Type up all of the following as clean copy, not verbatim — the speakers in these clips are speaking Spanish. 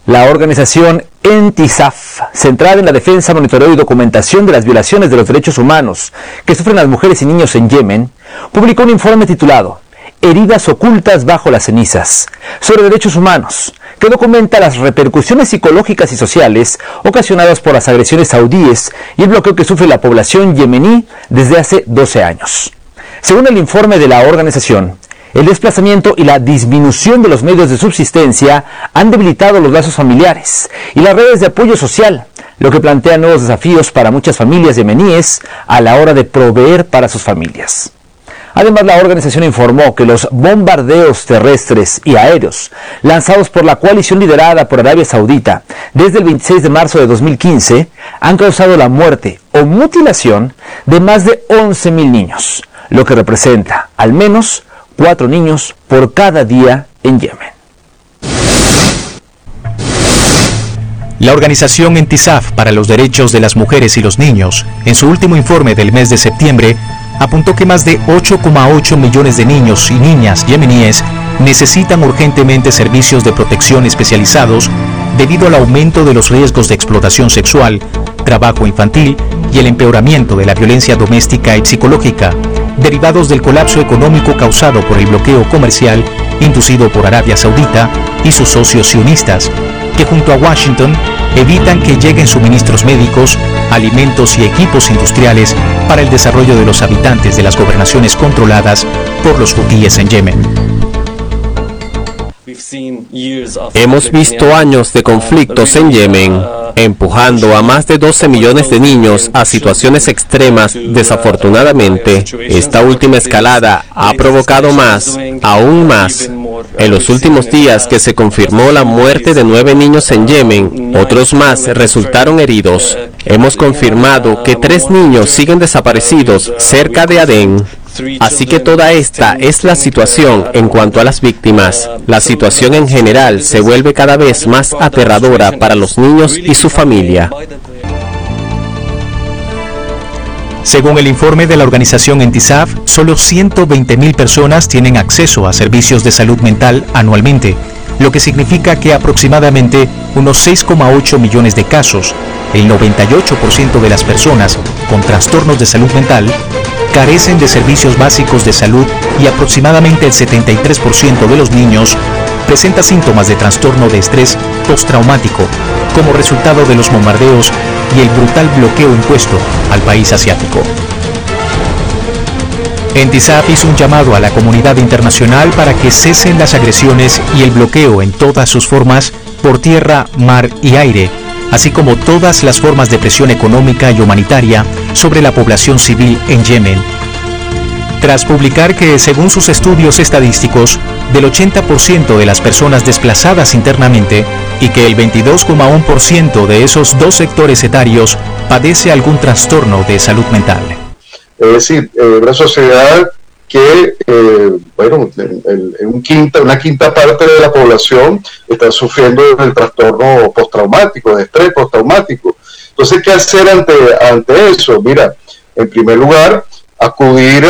La organización ENTISAF, centrada en la defensa, monitoreo y documentación de las violaciones de los derechos humanos que sufren las mujeres y niños en Yemen, publicó un informe titulado Heridas ocultas bajo las cenizas, sobre derechos humanos, que documenta las repercusiones psicológicas y sociales ocasionadas por las agresiones saudíes y el bloqueo que sufre la población yemení desde hace 12 años. Según el informe de la organización, el desplazamiento y la disminución de los medios de subsistencia han debilitado los lazos familiares y las redes de apoyo social, lo que plantea nuevos desafíos para muchas familias yemeníes a la hora de proveer para sus familias. Además, la organización informó que los bombardeos terrestres y aéreos lanzados por la coalición liderada por Arabia Saudita desde el 26 de marzo de 2015 han causado la muerte o mutilación de más de 11.000 niños, lo que representa al menos 4 niños por cada día en Yemen. La organización ENTISAF para los derechos de las mujeres y los niños, en su último informe del mes de septiembre, apuntó que más de 8,8 millones de niños y niñas yemeníes necesitan urgentemente servicios de protección especializados debido al aumento de los riesgos de explotación sexual, trabajo infantil y el empeoramiento de la violencia doméstica y psicológica, derivados del colapso económico causado por el bloqueo comercial inducido por Arabia Saudita y sus socios sionistas, que junto a Washington evitan que lleguen suministros médicos, alimentos y equipos industriales para el desarrollo de los habitantes de las gobernaciones controladas por los hutíes en Yemen. Hemos visto años de conflictos en Yemen, empujando a más de 12 millones de niños a situaciones extremas. Desafortunadamente, esta última escalada ha provocado aún más. En los últimos días que se confirmó la muerte de 9 niños en Yemen, otros más resultaron heridos. Hemos confirmado que 3 niños siguen desaparecidos cerca de Adén. Así que toda esta es la situación en cuanto a las víctimas. La situación en general se vuelve cada vez más aterradora para los niños y su familia. Según el informe de la organización ENTISAF, solo 120.000 personas tienen acceso a servicios de salud mental anualmente, lo que significa que aproximadamente unos 6,8 millones de casos, el 98% de las personas con trastornos de salud mental, carecen de servicios básicos de salud y aproximadamente el 73% de los niños presenta síntomas de trastorno de estrés postraumático como resultado de los bombardeos y el brutal bloqueo impuesto al país asiático. ENTISAF hizo un llamado a la comunidad internacional para que cesen las agresiones y el bloqueo en todas sus formas por tierra, mar y aire, así como todas las formas de presión económica y humanitaria sobre la población civil en Yemen. Tras publicar que, según sus estudios estadísticos, del 80% de las personas desplazadas internamente y que el 22,1% de esos dos sectores etarios padece algún trastorno de salud mental. Es decir, una sociedad que, una quinta parte de la población está sufriendo el trastorno postraumático, de estrés postraumático. Entonces, ¿qué hacer ante eso? Mira, en primer lugar, acudir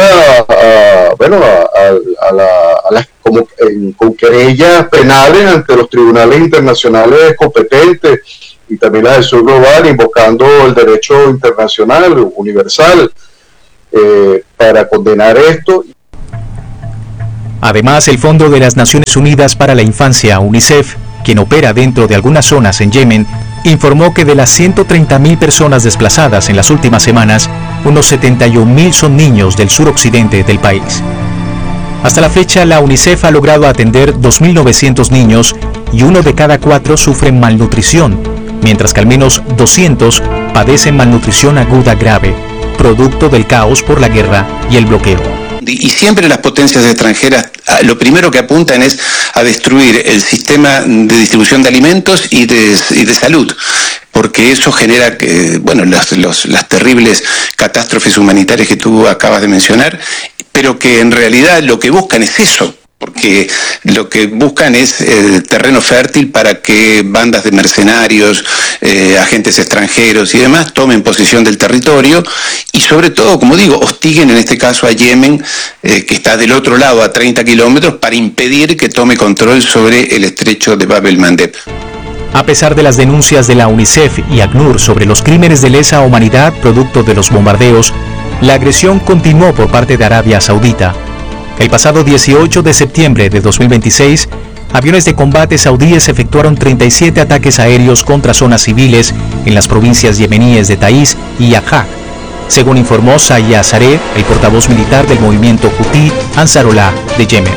con querellas penales ante los tribunales internacionales competentes y también la del Sur Global, invocando el derecho internacional universal para condenar esto. Además, el Fondo de las Naciones Unidas para la Infancia, UNICEF, quien opera dentro de algunas zonas en Yemen, informó que de las 130.000 personas desplazadas en las últimas semanas, unos 71.000 son niños del suroccidente del país. Hasta la fecha, la UNICEF ha logrado atender 2.900 niños y 1 de cada 4 sufren malnutrición, mientras que al menos 200 padecen malnutrición aguda grave, producto del caos por la guerra y el bloqueo. Y siempre las potencias extranjeras lo primero que apuntan es a destruir el sistema de distribución de alimentos y de salud, porque eso genera las terribles catástrofes humanitarias que tú acabas de mencionar, pero que en realidad lo que buscan es eso. Porque lo que buscan es terreno fértil para que bandas de mercenarios, agentes extranjeros y demás tomen posesión del territorio y sobre todo, como digo, hostiguen en este caso a Yemen, que está del otro lado a 30 kilómetros, para impedir que tome control sobre el estrecho de Bab el Mandeb. A pesar de las denuncias de la UNICEF y ACNUR sobre los crímenes de lesa humanidad producto de los bombardeos, la agresión continuó por parte de Arabia Saudita. El pasado 18 de septiembre de 2026, aviones de combate saudíes efectuaron 37 ataques aéreos contra zonas civiles en las provincias yemeníes de Taiz y Ajaj, según informó Zahia Saree, el portavoz militar del movimiento Houthi Ansarullah de Yemen.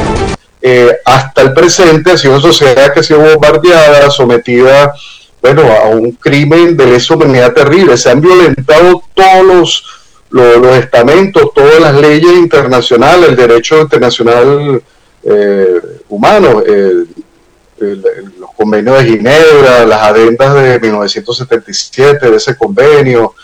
Hasta el presente ha sido una sociedad que ha sido bombardeada, sometida a un crimen de lesa humanidad terrible. Se han violentado todos los estamentos, todas las leyes internacionales, el derecho internacional humano, los convenios de Ginebra, las adendas de 1977 de ese convenio,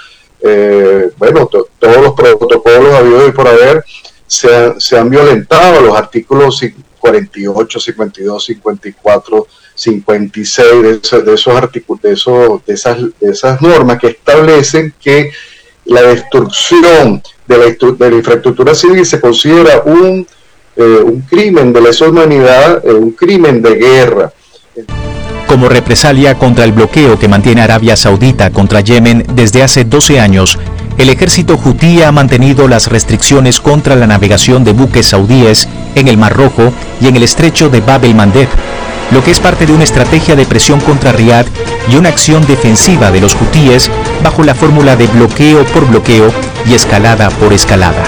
todos los protocolos habidos y por haber se han violentado, los artículos 48, 52, 54, 56 de esos artículos, de esas normas que establecen que la destrucción de la infraestructura civil se considera un crimen de lesa humanidad, un crimen de guerra. Como represalia contra el bloqueo que mantiene Arabia Saudita contra Yemen desde hace 12 años, el ejército hutí ha mantenido las restricciones contra la navegación de buques saudíes en el Mar Rojo y en el estrecho de Bab el-Mandeb, lo que es parte de una estrategia de presión contra Riad y una acción defensiva de los hutíes bajo la fórmula de bloqueo por bloqueo y escalada por escalada.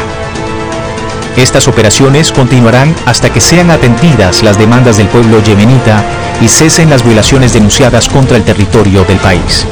Estas operaciones continuarán hasta que sean atendidas las demandas del pueblo yemenita y cesen las violaciones denunciadas contra el territorio del país.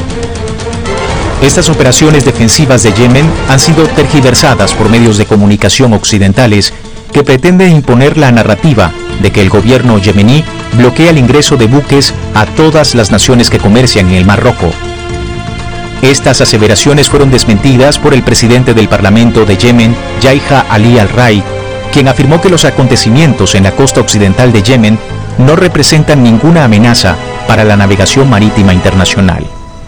Estas operaciones defensivas de Yemen han sido tergiversadas por medios de comunicación occidentales que pretenden imponer la narrativa de que el gobierno yemení bloquea el ingreso de buques a todas las naciones que comercian en el Mar Rojo. Estas aseveraciones fueron desmentidas por el presidente del Parlamento de Yemen, Yahya Ali al-Rai, quien afirmó que los acontecimientos en la costa occidental de Yemen no representan ninguna amenaza para la navegación marítima internacional.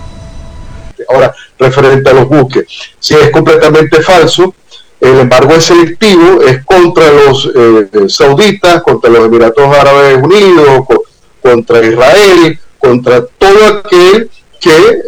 Ahora, referente a los buques, sí, es completamente falso. El embargo es selectivo, es contra los sauditas, contra los Emiratos Árabes Unidos, contra Israel, contra todo aquel que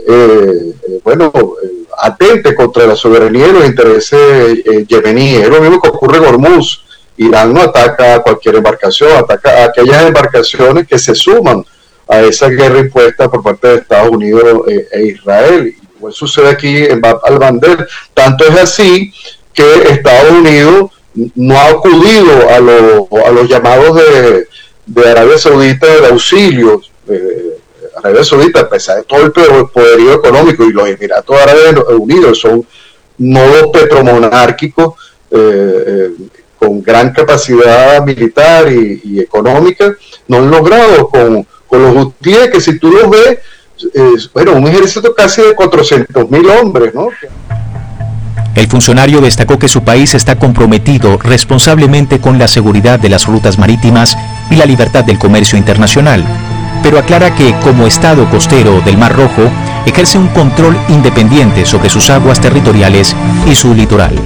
atente contra la soberanía y los intereses yemeníes. Es lo mismo que ocurre en Hormuz. Irán no ataca a cualquier embarcación, ataca a aquellas embarcaciones que se suman a esa guerra impuesta por parte de Estados Unidos e Israel. Igual sucede aquí en Bab al-Mandeb. Tanto es así que Estados Unidos no ha acudido a los llamados de Arabia Saudita de auxilio. Arabia Saudita, a pesar de todo el poderío económico, y los Emiratos Árabes Unidos son nodos petromonárquicos con gran capacidad militar y económica, no han logrado con los hutíes, que si tú los ves, un ejército casi de 400.000 hombres, ¿no? El funcionario destacó que su país está comprometido responsablemente con la seguridad de las rutas marítimas y la libertad del comercio internacional, pero aclara que, como Estado costero del Mar Rojo, ejerce un control independiente sobre sus aguas territoriales y su litoral.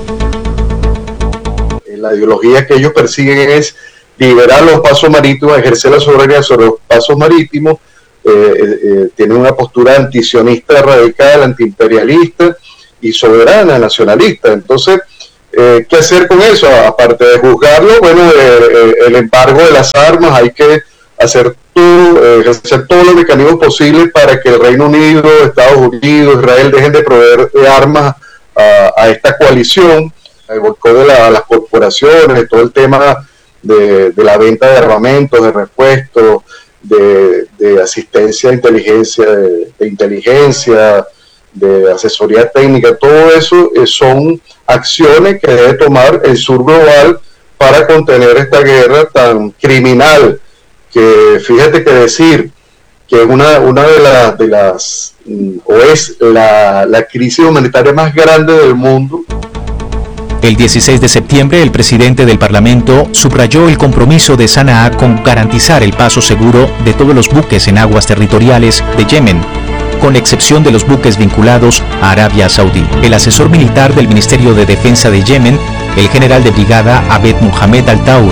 La ideología que ellos persiguen es liberar los pasos marítimos, ejercer la soberanía sobre los pasos marítimos, tienen una postura antisionista radical, antiimperialista y soberana, nacionalista. Entonces, ¿qué hacer con eso? Aparte de juzgarlo, el embargo de las armas, hay que hacer todos los mecanismos posibles para que el Reino Unido, Estados Unidos, Israel dejen de proveer de armas a esta coalición, el boicot de las corporaciones, todo el tema de la venta de armamentos, de repuestos, de asistencia de inteligencia, de asesoría técnica. Todo eso son acciones que debe tomar el sur global para contener esta guerra tan criminal, que fíjate que decir que es una de las o es la crisis humanitaria más grande del mundo. El 16 de septiembre, el presidente del Parlamento subrayó el compromiso de Sanaa con garantizar el paso seguro de todos los buques en aguas territoriales de Yemen, con excepción de los buques vinculados a Arabia Saudí. El asesor militar del Ministerio de Defensa de Yemen, el general de brigada Abed Mohamed Al-Taur,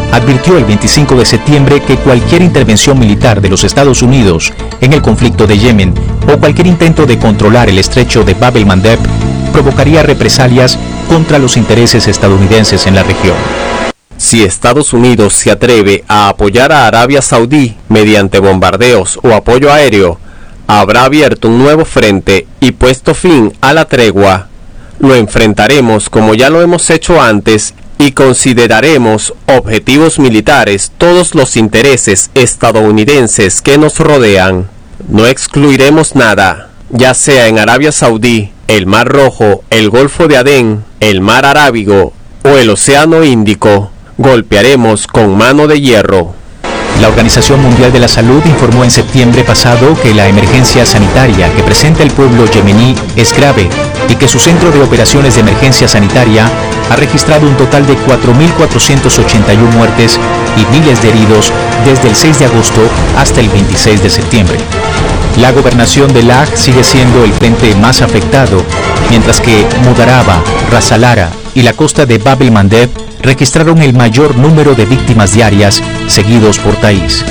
advirtió el 25 de septiembre que cualquier intervención militar de los Estados Unidos en el conflicto de Yemen o cualquier intento de controlar el estrecho de Bab el-Mandeb provocaría represalias contra los intereses estadounidenses en la región. Si Estados Unidos se atreve a apoyar a Arabia Saudí mediante bombardeos o apoyo aéreo, habrá abierto un nuevo frente y puesto fin a la tregua. Lo enfrentaremos como ya lo hemos hecho antes y consideraremos objetivos militares todos los intereses estadounidenses que nos rodean. No excluiremos nada, ya sea en Arabia Saudí, el Mar Rojo, el Golfo de Adén, el Mar Arábigo o el Océano Índico. Golpearemos con mano de hierro. La Organización Mundial de la Salud informó en septiembre pasado que la emergencia sanitaria que presenta el pueblo yemení es grave y que su centro de operaciones de emergencia sanitaria ha registrado un total de 4.481 muertes y miles de heridos desde el 6 de agosto hasta el 26 de septiembre. La gobernación de Laj sigue siendo el frente más afectado, mientras que Mudaraba, Ras Al-Hara y la costa de Bab el-Mandeb registraron el mayor número de víctimas diarias, seguidos por Taiz.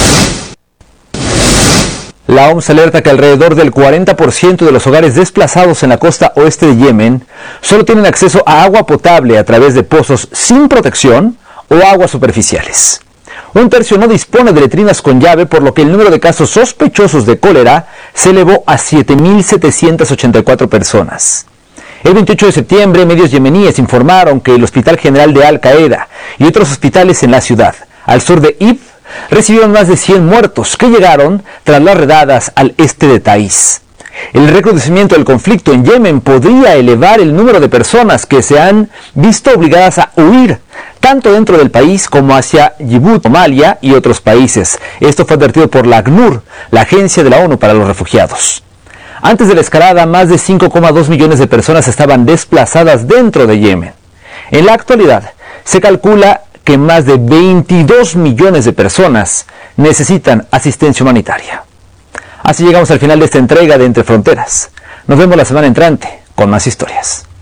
La OMS alerta que alrededor del 40% de los hogares desplazados en la costa oeste de Yemen solo tienen acceso a agua potable a través de pozos sin protección o aguas superficiales. Un tercio no dispone de letrinas con llave, por lo que el número de casos sospechosos de cólera se elevó a 7.784 personas. El 28 de septiembre, medios yemeníes informaron que el Hospital General de Al-Qaeda y otros hospitales en la ciudad, al sur de Ib, recibieron más de 100 muertos que llegaron tras las redadas al este de Taiz. El recrudecimiento del conflicto en Yemen podría elevar el número de personas que se han visto obligadas a huir, tanto dentro del país como hacia Djibouti, Somalia y otros países. Esto fue advertido por la ACNUR, la Agencia de la ONU para los Refugiados. Antes de la escalada, más de 5,2 millones de personas estaban desplazadas dentro de Yemen. En la actualidad, se calcula que más de 22 millones de personas necesitan asistencia humanitaria. Así llegamos al final de esta entrega de Entre Fronteras. Nos vemos la semana entrante con más historias.